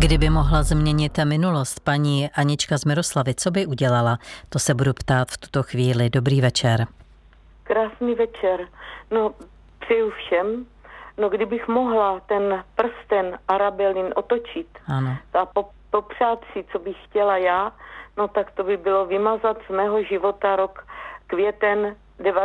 Kdyby mohla změnit minulost paní Anička z Miroslavy, co by udělala? To se budu ptát v tuto chvíli. Dobrý večer. Krásný večer. No, přeju všem. No, kdybych mohla ten prsten Arabelin otočit Ano. a popřát si, co bych chtěla já, no tak to by bylo vymazat z mého života rok květen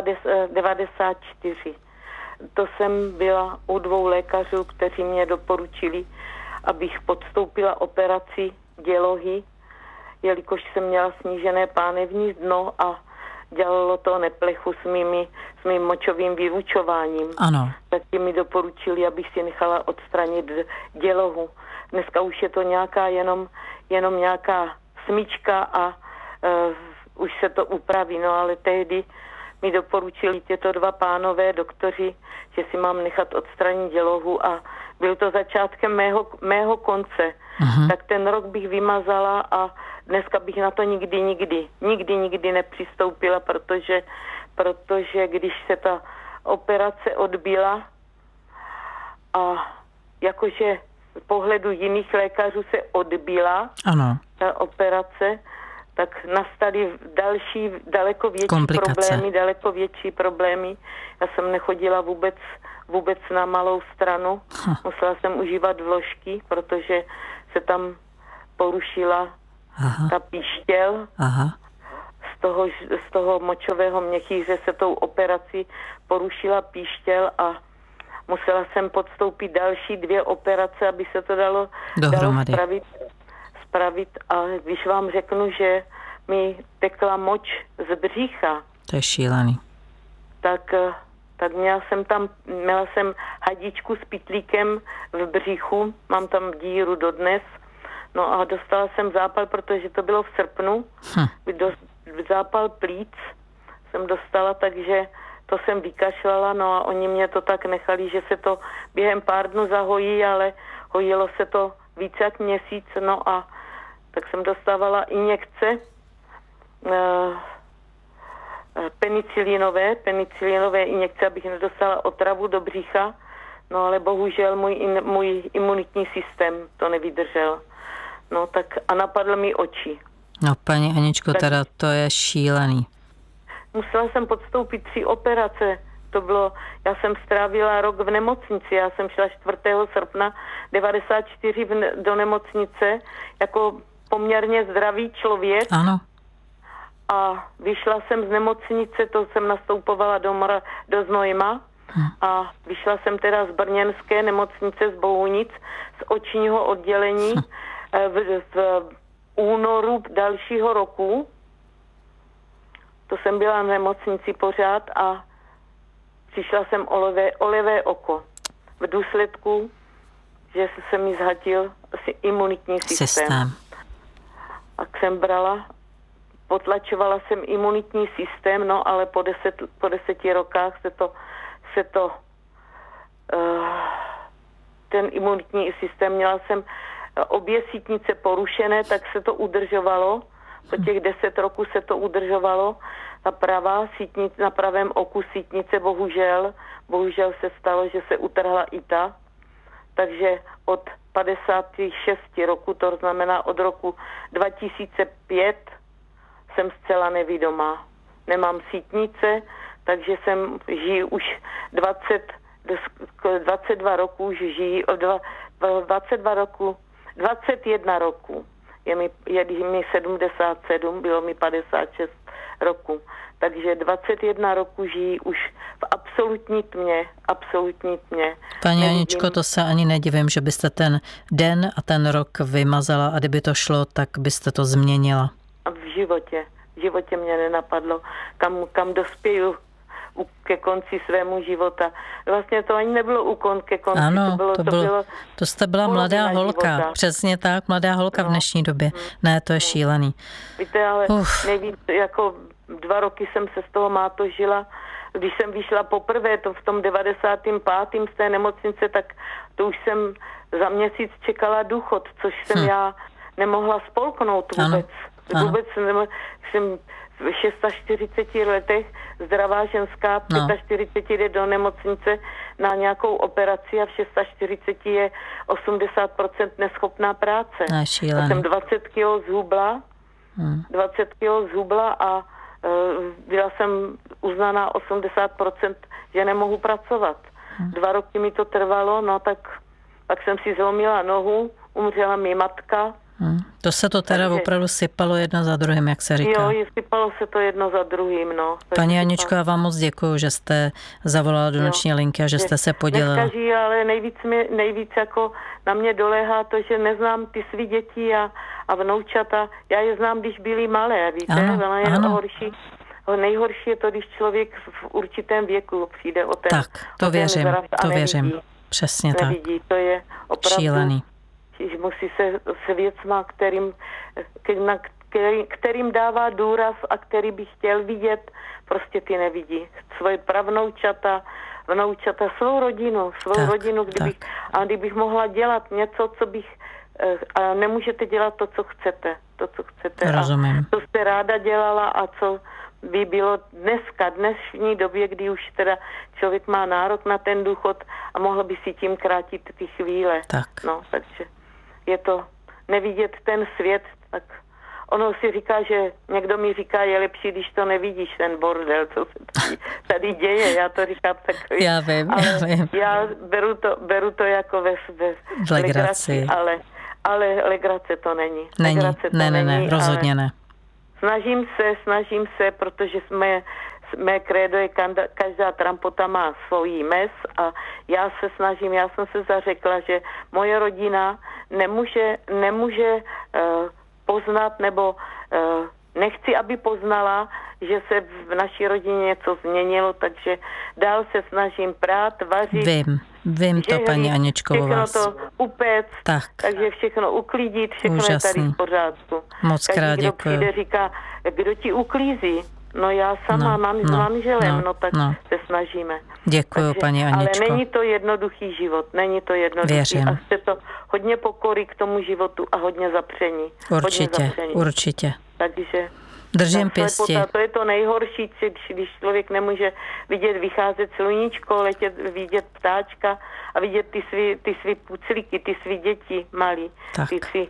94. To jsem byla u 2 lékařů, kteří mě doporučili, abych podstoupila operaci dělohy, jelikož jsem měla snížené pánevní dno a dělalo to neplechu s mým močovým vyvučováním. Ano. Tak mi doporučili, abych si nechala odstranit dělohu. Dneska už je to nějaká jenom nějaká smyčka a už se to upraví, no ale tehdy mi doporučili tyto 2 pánové doktoři, že si mám nechat odstranit dělohu a byl to začátkem mého konce. Tak ten rok bych vymazala a dneska bych na to nikdy nepřistoupila, protože když se ta operace odbyla a jakože z pohledu jiných lékařů se odbyla ta operace, tak nastaly další, daleko větší problémy. Já jsem nechodila vůbec na malou stranu. Musela jsem užívat vložky, protože se tam porušila ta píštěl. Z toho močového měchýře se tou operací porušila píštěl a musela jsem podstoupit další 2 operace, aby se to dalo spravit. A když vám řeknu, že mi tekla moč z břicha. To je šílený. Tak měla jsem hadičku s pytlíkem v břichu, mám tam díru dodnes. No a dostala jsem zápal, protože to bylo v srpnu. Zápal plíc jsem dostala, takže to jsem vykašlala, no a oni mě to tak nechali, že se to během pár dnů zahojí, ale hojilo se to více jak měsíc, no a tak jsem dostávala injekce penicillinové injekce, abych nedostala otravu do břicha, no ale bohužel můj imunitní systém to nevydržel. No tak a napadl mi oči. No paní Aničko, teda to je šílený. Musela jsem podstoupit 3 operace. To bylo, já jsem strávila rok v nemocnici. Já jsem šla 4. srpna 94 do nemocnice jako poměrně zdravý člověk. Ano. A vyšla jsem z nemocnice, to jsem nastoupovala do Znojma. A vyšla jsem teda z brněnské nemocnice z Bohunic, z očního oddělení v únoru dalšího roku. To jsem byla v nemocnici pořád a přišla jsem o levé oko. V důsledku, že se mi zhatil imunitní systém. A jsem potlačovala jsem imunitní systém, no ale po 10 rokách ten imunitní systém, měla jsem obě sítnice porušené, tak se to udržovalo. Po těch 10 roků se to udržovalo. Ta pravá sítnice, na pravém oku sítnice bohužel se stalo, že se utrhla i ta. Takže od 56 roku, to znamená od roku 2005, jsem zcela nevidomá. Nemám sítnice, takže žiju už 21 roku, 21 roku. Je mi 77, bylo mi 56 roku. Takže 21 roku žijí už v absolutní tmě. Paní Aničko, to se ani nedivím, že byste ten den a ten rok vymazala a kdyby to šlo, tak byste to změnila. A v životě mě nenapadlo, kam dospěju ke konci svému života. Vlastně to ani nebylo ke konci. Ano, to jste byla mladá holka. Života. Přesně tak, mladá holka v dnešní době. Ne, to je šílený. Víte, ale nejvíc, jako 2 roky jsem se z toho mátožila. Když jsem vyšla poprvé, to v tom 95. z té nemocnice, tak to už jsem za měsíc čekala důchod, což jsem já nemohla spolknout vůbec. Ano. Vůbec jsem v 46 letech zdravá ženská, 45 jde do nemocnice na nějakou operaci a v 46 je 80% neschopná práce. Já jsem 20 kg zhubla, 20 kg zhubla a byla jsem uznaná 80%, že nemohu pracovat. 2 roky mi to trvalo, no tak jsem si zlomila nohu, umřela mi matka. To se to teda opravdu sypalo jedno za druhým, jak se říká. Jo, sypalo se to jedno za druhým, no. Paní Aničko, já vám moc děkuju, že jste zavolala do noční linky a že jste se podělila. Nekaží, ale nejvíc jako na mě doléhá to, že neznám ty svý děti a vnoučata. Já je znám, když byli malé, víte? Ano. Nejhorší je to, když člověk v určitém věku přijde o ten Tak, to věřím. Přesně nevidí. Tak. To je opravdu šílený. Musí se věcma, kterým dává důraz a který by chtěl vidět, prostě ty nevidí. Svoje pravnoučata, vnoučata, svou rodinu, kdybych mohla dělat něco, co bych, a nemůžete dělat to, co chcete. Rozumím. A co jste ráda dělala a co by bylo dnešní době, kdy už teda člověk má nárok na ten důchod a mohl by si tím krátit ty chvíle. Tak. No, takže je to nevidět ten svět, tak ono si říká, že někdo mi říká, je lepší, když to nevidíš, ten bordel, co se tady děje. Já to říkám takový. Já vím. Já beru to jako ve legraci, ale legrace to není. Ne, rozhodně ne. Snažím se, protože mé krédo je, každá trampota má svojí mes a já jsem se zařekla, že moje rodina nemůže poznat, nebo nechci, aby poznala, že se v naší rodině něco změnilo, takže dál se snažím prát, vařit. Vím to, paní Aničko, u vás. Všechno to upéct, takže všechno uklidit, všechno úžasný. Je tady v pořádku. Moc krát děkuji. Kdo přijde, říká, kdo ti uklízí? No já sama mám s manželem, tak se snažíme. Děkuji, paní Aničko. Ale není to jednoduchý život, Věřím. A chce to hodně pokory k tomu životu a hodně zapření. Určitě. Takže držím pěstí. To je to nejhorší, když člověk nemůže vycházet sluníčko, vidět ptáčka a vidět ty svý puclíky, ty svý děti malí. Ty svý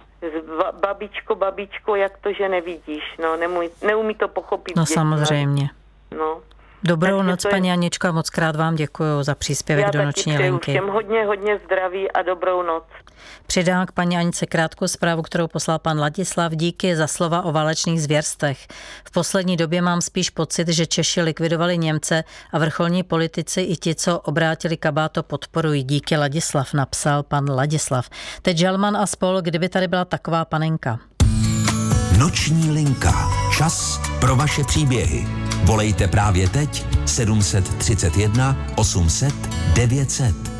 babičko, jak to, že nevidíš, neumí to pochopit. No samozřejmě. No. Dobrou noc, paní Aničko, a moc krát vám děkuji za příspěvek do noční linky. Všem hodně zdraví a dobrou noc. Přidám k paní Anice krátkou zprávu, kterou poslal pan Ladislav. Díky za slova o válečných zvěrstech. V poslední době mám spíš pocit, že Češi likvidovali Němce a vrcholní politici i ti, co obrátili kabát, to podporují. Díky, Ladislav, napsal pan Ladislav. Teď Žalman a spol, kdyby tady byla taková panenka. Noční linka. Čas pro vaše příběhy. Volejte právě teď 731 800 900.